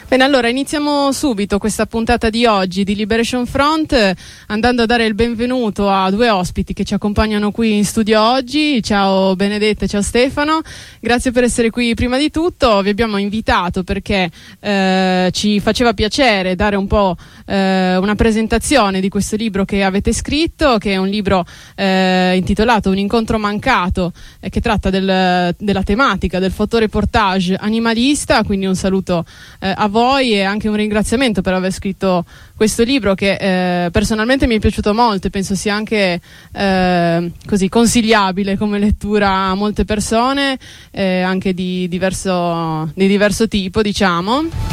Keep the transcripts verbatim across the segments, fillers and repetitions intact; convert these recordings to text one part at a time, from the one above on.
Bene, allora iniziamo subito questa puntata di oggi di Liberation Front eh, andando a dare il benvenuto a due ospiti che ci accompagnano qui in studio oggi. Ciao Benedetta e ciao Stefano, grazie per essere qui. Prima di tutto vi abbiamo invitato perché eh, ci faceva piacere dare un po' eh, una presentazione di questo libro che avete scritto, che è un libro eh, intitolato Un incontro mancato, eh, che tratta del, della tematica del fotoreportage animalista, quindi un saluto eh, a voi e anche un ringraziamento per aver scritto questo libro che eh, personalmente mi è piaciuto molto e penso sia anche eh, così consigliabile come lettura a molte persone, eh, anche di diverso, di diverso tipo, diciamo.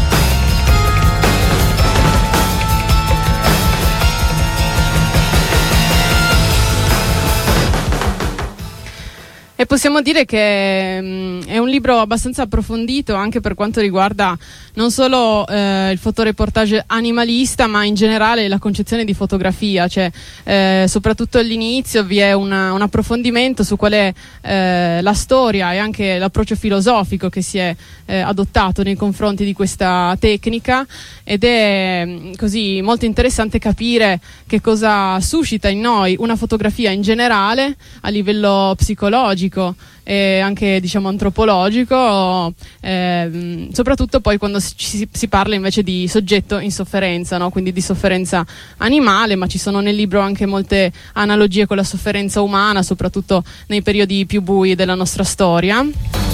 E possiamo dire che mh, è un libro abbastanza approfondito anche per quanto riguarda non solo eh, il fotoreportage animalista, ma in generale la concezione di fotografia, cioè eh, soprattutto all'inizio vi è una, un approfondimento su qual è eh, la storia e anche l'approccio filosofico che si è eh, adottato nei confronti di questa tecnica, ed è mh, così molto interessante capire che cosa suscita in noi una fotografia in generale a livello psicologico e anche diciamo antropologico, eh, soprattutto poi quando si, si parla invece di soggetto in sofferenza, no? Quindi di sofferenza animale, ma ci sono nel libro anche molte analogie con la sofferenza umana, soprattutto nei periodi più bui della nostra storia.